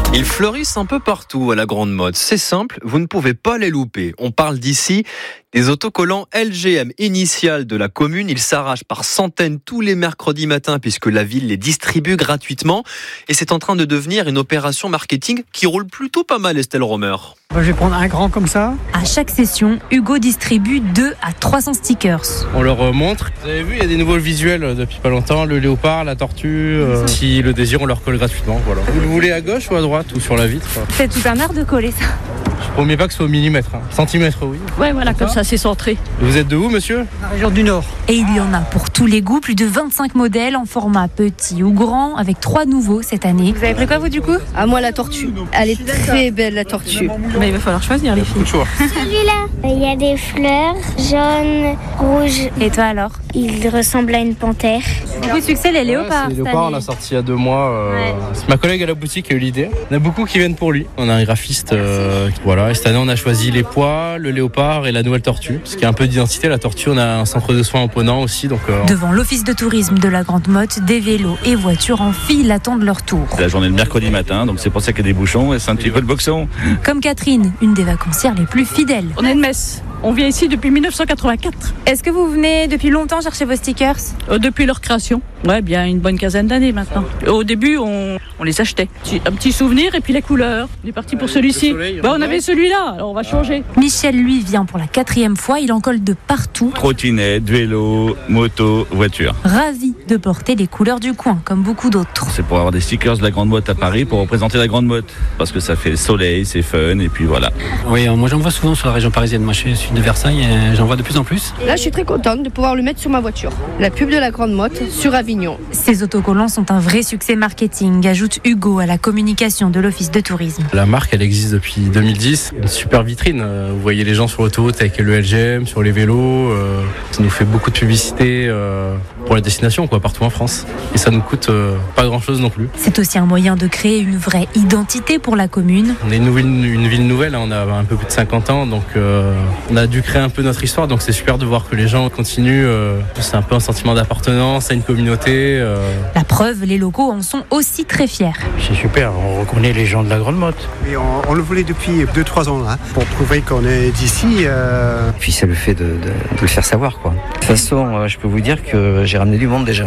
Ils fleurissent un peu partout à la grande mode. C'est simple, vous ne pouvez pas les louper. On parle d'ici des autocollants LGM initial de la commune. Ils s'arrachent par centaines tous les mercredis matins puisque la ville les distribue gratuitement. Et c'est en train de devenir une opération marketing qui roule plutôt pas mal, Estelle Romer. Je vais prendre un grand comme ça. À chaque session, Hugo distribue 2 à 300 stickers. On leur montre. Vous avez vu, il y a des nouveaux visuels depuis pas longtemps. Le léopard, la tortue. Si le désirent, on leur colle gratuitement. Voilà. Vous le voulez à gauche ou à droite ou sur la vitre? C'est tout un art de coller ça. Je promets pas que ce soit au millimètre. Centimètre, oui. Ouais, voilà, comme ça, c'est centré. Vous êtes de où, monsieur? La région du Nord. Et il y en a pour tous les goûts, plus de 25 modèles en format petit ou grand, avec 3 nouveaux cette année. Vous avez pris quoi vous du coup? À moi la tortue. Elle est très belle la tortue. Mais il va falloir choisir les filles. Celui-là, il y a des fleurs jaunes, rouges. Et toi alors? Il ressemble à une panthère. Beaucoup de succès les léopards. C'est les léopards, on l'a sorti il y a 2 mois. C'est ma collègue à la boutique qui a eu l'idée. Il y en a beaucoup qui viennent pour lui. On a un graphiste. Voilà. Et cette année, on a choisi les pois, le léopard et la nouvelle tortue. Ce qui a un peu d'identité. La tortue, on a un centre de soins en Ponant aussi. Donc, Devant l'office de tourisme de la Grande Motte, des vélos et voitures en file attendent leur tour. C'est la journée de mercredi matin, donc c'est pour ça qu'il y a des bouchons et c'est un petit peu le boxon. Comme Catherine, une des vacancières les plus fidèles. On est de Metz. On vient ici depuis 1984. Est-ce que vous venez depuis longtemps chercher vos stickers? Depuis leur création. Ouais, bien une bonne quinzaine d'années maintenant. Au début, on les achetait. Un petit souvenir et puis les couleurs. On est parti pour celui-ci. On avait celui-là, alors on va changer. Michel, lui, vient pour la 4e fois. Il en colle de partout. Trottinette, vélo, moto, voiture. Ravi de porter les couleurs du coin, comme beaucoup d'autres. C'est pour avoir des stickers de la Grande Motte à Paris pour représenter la Grande Motte. Parce que ça fait soleil, c'est fun et puis voilà. Oui, moi j'en vois souvent sur la région parisienne. Moi je suis de Versailles et j'en vois de plus en plus. Là je suis très contente de pouvoir le mettre sur ma voiture. La pub de la Grande Motte sur Avignon. Ces autocollants sont un vrai succès marketing, ajoute Hugo à la communication de l'office de tourisme. la marque, elle existe depuis 2010. Une super vitrine. Vous voyez les gens sur l'autoroute avec le LGM, sur les vélos. Ça nous fait beaucoup de publicité pour la destination, partout en France. Et ça nous coûte pas grand-chose non plus. C'est aussi un moyen de créer une vraie identité pour la commune. On est une ville nouvelle, on a un peu plus de 50 ans, donc on a dû créer un peu notre histoire, donc c'est super de voir que les gens continuent. C'est un peu un sentiment d'appartenance à une communauté. La preuve, les locaux en sont aussi très fiers. C'est super, on reconnaît les gens de la Grande Motte. Et on le voulait depuis 2-3 ans, pour prouver qu'on est d'ici. Puis c'est le fait de le faire savoir, quoi. De toute façon, je peux vous dire que j'ai ramené du monde déjà.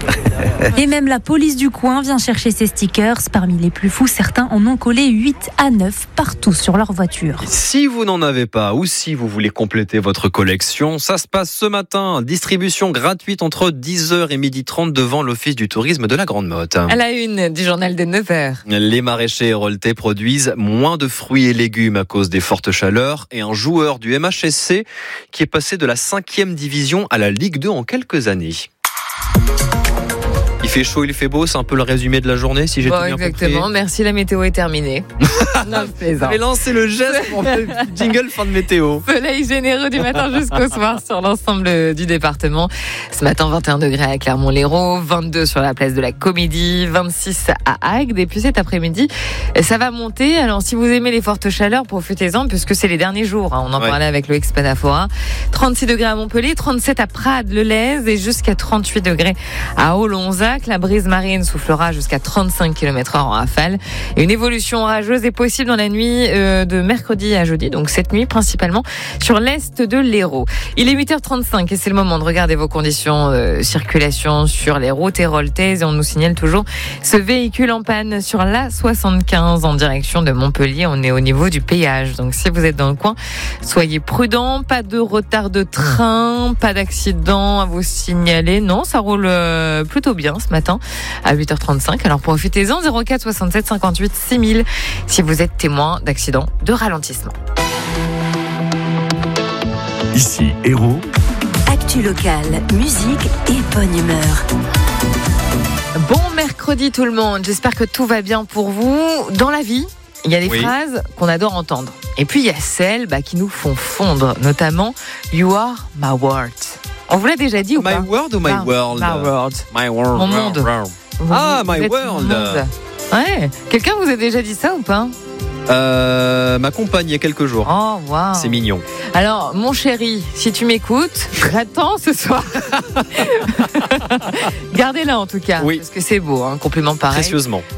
Et même la police du coin vient chercher ces stickers. Parmi les plus fous, certains en ont collé 8 à 9 partout sur leur voiture. Si vous n'en avez pas ou si vous voulez compléter votre collection, ça se passe ce matin. Distribution gratuite entre 10h et 12h30 devant l'office du tourisme de la Grande Motte. À la une du journal de 9h. Les maraîchers héroltais produisent moins de fruits et légumes à cause des fortes chaleurs et un joueur du MHSC qui est passé de la 5e division à la Ligue 2 en quelques années. Il fait chaud, il fait beau, c'est un peu le résumé de la journée, si j'ai tout bien compris. Exactement, merci, la météo est terminée. Non, je plaisante. Vous avez lancé le geste pour le jingle fin de météo. Soleil généreux du matin jusqu'au soir sur l'ensemble du département. Ce matin, 21 degrés à Clermont-Lérault, 22 sur la place de la Comédie, 26 à Agde. Et puis cet après-midi, ça va monter. Alors si vous aimez les fortes chaleurs, profitez-en puisque c'est les derniers jours. On en parlait avec le Expanafora. 36 degrés à Montpellier, 37 à Prades-le-Lez et jusqu'à 38 degrés à Olonzac. La brise marine soufflera jusqu'à 35 km/h en rafale. Et une évolution orageuse est possible dans la nuit de mercredi à jeudi, donc cette nuit principalement sur l'est de l'Hérault. Il est 8h35 et c'est le moment de regarder vos conditions de circulation sur les routes héroltaises. Et on nous signale toujours ce véhicule en panne sur l'A75 en direction de Montpellier. On est au niveau du péage, donc si vous êtes dans le coin, soyez prudents. Pas de retard de train, pas d'accident à vous signaler. Non, ça roule plutôt bien ce matin à 8h35. Alors profitez-en, 04 67 58 6000 si vous êtes témoin d'accidents de ralentissement. Ici Hérault. Actu locale, musique et bonne humeur. Bon mercredi tout le monde, j'espère que tout va bien pour vous. Dans la vie, il y a des phrases qu'on adore entendre. Et puis il y a celles qui nous font fondre, notamment « You are my world ». On vous l'a déjà dit ou pas? My world ou my world? My world. My world. Mon monde. Ah, my world. Ouais. Quelqu'un vous a déjà dit ça ou pas? Ma compagne il y a quelques jours. Oh, waouh. C'est mignon. Alors, mon chéri, si tu m'écoutes, j'attends ce soir. Gardez-la en tout cas. Oui. Parce que c'est beau, compliment pareil. Précieusement.